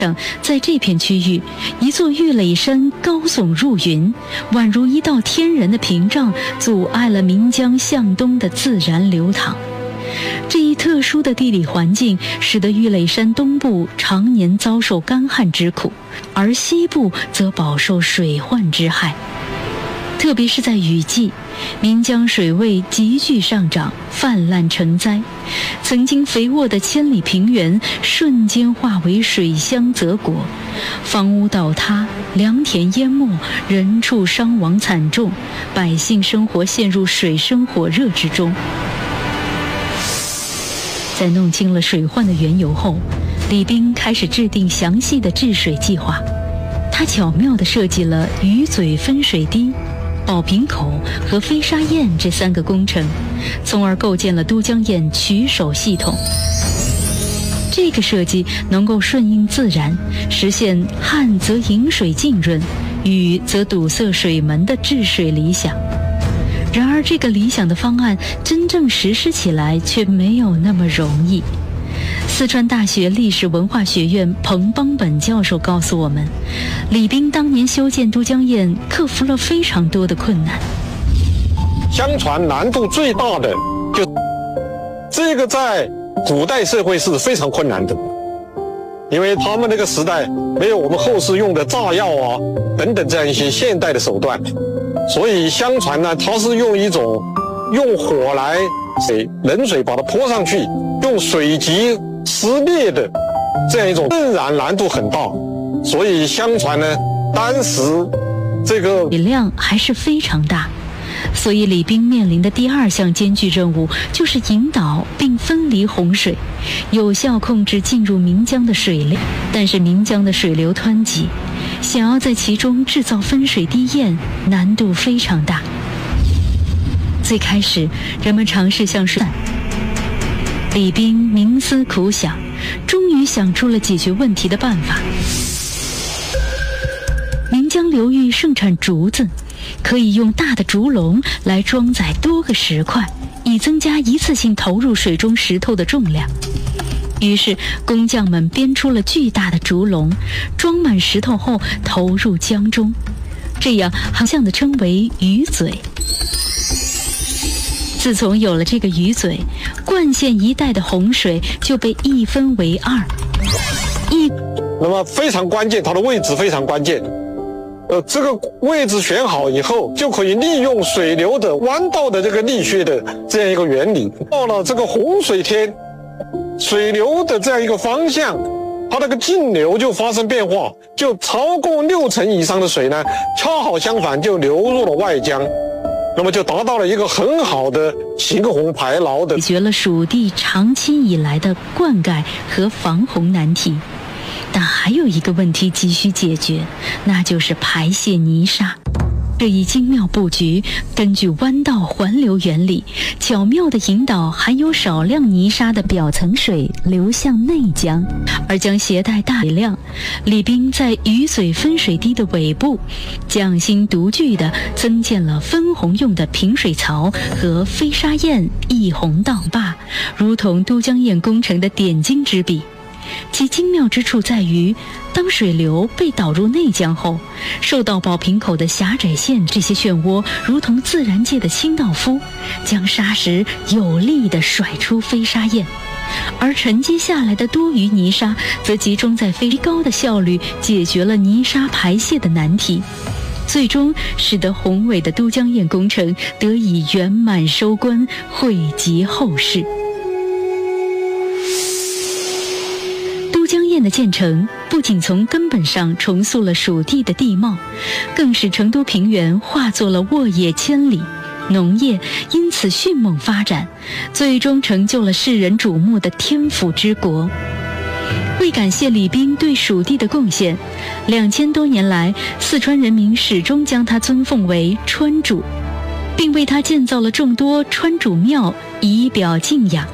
在这片区域，一座玉垒山高耸入云，宛如一道天然的屏障，阻碍了岷江向东的自然流淌。这一特殊的地理环境使得玉垒山东部常年遭受干旱之苦，而西部则饱受水患之害。特别是在雨季，岷江水位急剧上涨，泛滥成灾，曾经肥沃的千里平原瞬间化为水乡泽国，房屋倒塌，良田淹没，人畜伤亡惨重，百姓生活陷入水深火热之中。在弄清了水患的缘由后，李冰开始制定详细的治水计划。他巧妙地设计了鱼嘴分水堤、宝瓶口和飞沙堰这3个工程，从而构建了都江堰取守系统。这个设计能够顺应自然，实现旱则引水浸润，雨则堵塞水门的治水理想。然而，这个理想的方案真正实施起来却没有那么容易。四川大学历史文化学院彭邦本教授告诉我们，李冰当年修建都江堰克服了非常多的困难。 相传难度最大的就这个在古代社会是非常困难的，因为他们那个时代没有我们后世用的炸药啊等等这样一些现代的手段，所以相传呢，它是用火来冷水把它泼上去，用水击撕裂的这样一种，自然难度很大，所以相传呢，当时这个水量还是非常大，所以李冰面临的第2项艰巨任务就是引导并分离洪水，有效控制进入岷江的水量。但是岷江的水流湍急，想要在其中制造分水堤堰，难度非常大。最开始，人们尝试向水，李冰冥思苦想，终于想出了解决问题的办法。岷江流域盛产竹子，可以用大的竹笼来装载多个石块，以增加一次性投入水中石头的重量。于是工匠们编出了巨大的竹笼，装满石头后投入江中，这样航向的称为鱼嘴。自从有了这个鱼嘴，灌县一带的洪水就被一分为2。 那么非常关键，它的位置非常关键。这个位置选好以后，就可以利用水流的弯道的这个力学的这样一个原理。到了这个洪水天，水流的这样一个方向，它那个径流就发生变化，就超过60%以上的水呢，恰好相反就流入了外江。那么就达到了一个很好的行洪排涝的， 解决了蜀地长期以来的灌溉和防洪难题。但还有一个问题急需解决，那就是排泄泥沙。这一精妙布局根据弯道环流原理，巧妙地引导含有少量泥沙的表层水流向内江，而将携带大水量。李冰在鱼嘴分水堤的尾部匠心独具地增建了分洪用的平水槽和飞沙堰溢洪道坝，如同都江堰工程的点睛之笔。其精妙之处在于，当水流被导入内江后，受到宝瓶口的狭窄线这些漩涡如同自然界的清道夫，将沙石有力地甩出飞沙堰，而承接下来的多余泥沙则集中在非高的效率解决了泥沙排泄的难题，最终使得宏伟的都江堰工程得以圆满收官，惠及后世。都江堰的建成不仅从根本上重塑了蜀地的地貌，更使成都平原化作了沃野千里，农业因此迅猛发展，最终成就了世人瞩目的天府之国。为感谢李冰对蜀地的贡献，2000多年来，四川人民始终将他尊奉为川主，并为他建造了众多川主庙以表敬仰。